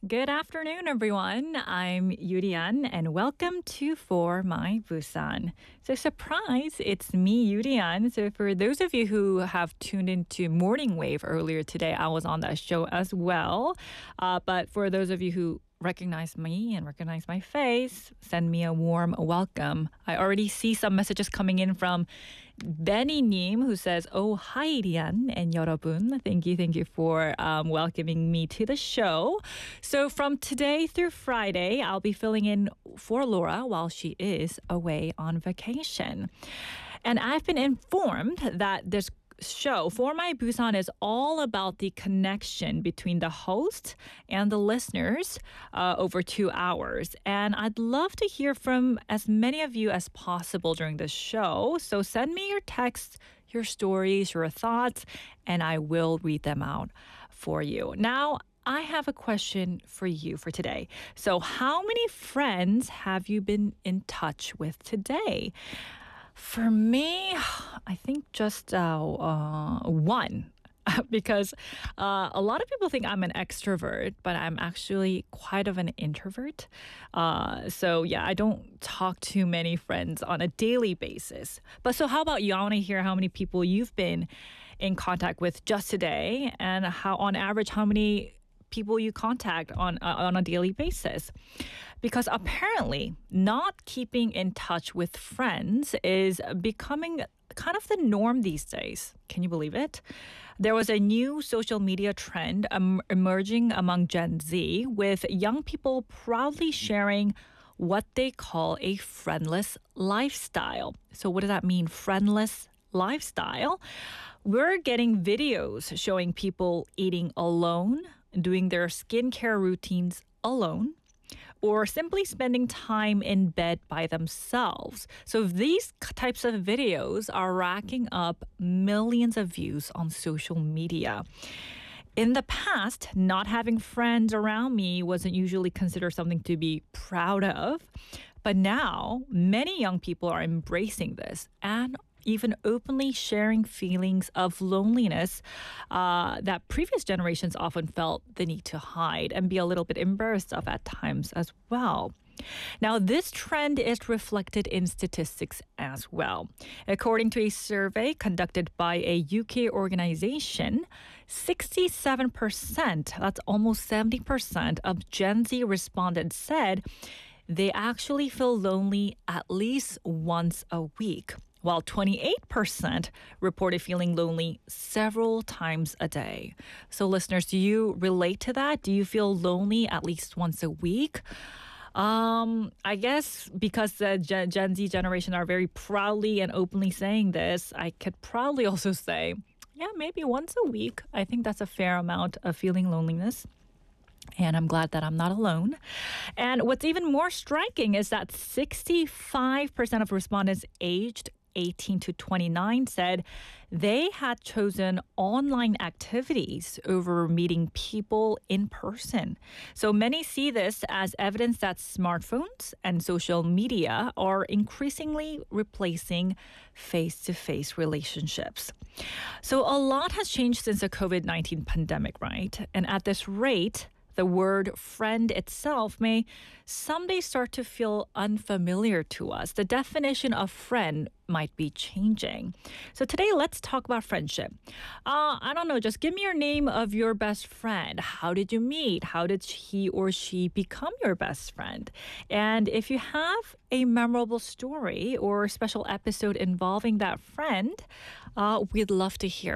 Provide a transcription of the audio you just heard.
Good afternoon, everyone. I'm Yurian, and welcome to For My Busan. So, surprise, it's me, Yurian. So, for those of you who have tuned into Morning Wave earlier today, I was on that show as well. But for those of you who recognize me and recognize my face, send me a warm welcome. I already see some messages coming in from Benny Nim, who says, "Oh, hi, Rian and 여러분. Thank you for welcoming me to the show. So from today through Friday, I'll be filling in for Laura while she is away on vacation. And I've been informed that this show, For My Busan, is all about the connection between the host and the listeners over 2 hours. And I'd love to hear from as many of you as possible during the show. So send me your texts, your stories, your thoughts, and I will read them out for you. Now, I have a question for you for today. So how many friends have you been in touch with today? For me, I think just one. Because a lot of people think I'm an extrovert, but I'm actually quite of an introvert. So yeah, I don't talk to many friends on a daily basis. But so how about you? I want to hear how many people you've been in contact with just today, and how, on average, how many people you contact on a daily basis. Because apparently not keeping in touch with friends is becoming kind of the norm these days. Can you believe it? There was a new social media trend emerging among Gen Z, with young people proudly sharing what they call a friendless lifestyle. So what does that mean, friendless lifestyle? We're getting videos showing people eating alone, doing their skincare routines alone, or simply spending time in bed by themselves. So these types of videos are racking up millions of views on social media. In the past, not having friends around me wasn't usually considered something to be proud of. But now, many young people are embracing this and even openly sharing feelings of loneliness that previous generations often felt the need to hide and be a little bit embarrassed of at times as well. Now, this trend is reflected in statistics as well. According to a survey conducted by a UK organization, 67%, that's almost 70% of Gen Z respondents said they actually feel lonely at least once a week, while 28% reported feeling lonely several times a day. So listeners, do you relate to that? Do you feel lonely at least once a week? I guess because the Gen Z generation are very proudly and openly saying this, I could probably also say, yeah, maybe once a week. I think that's a fair amount of feeling loneliness. And I'm glad that I'm not alone. And what's even more striking is that 65% of respondents aged 18 to 29 said they had chosen online activities over meeting people in person. So many see this as evidence that smartphones and social media are increasingly replacing face-to-face relationships. So a lot has changed since the COVID-19 pandemic, right? And at this rate, the word friend itself may someday start to feel unfamiliar to us. The definition of friend might be changing. So today, let's talk about friendship. I don't know, just give me your name of your best friend. How did you meet? How did he or she become your best friend? And if you have a memorable story or special episode involving that friend, we'd love to hear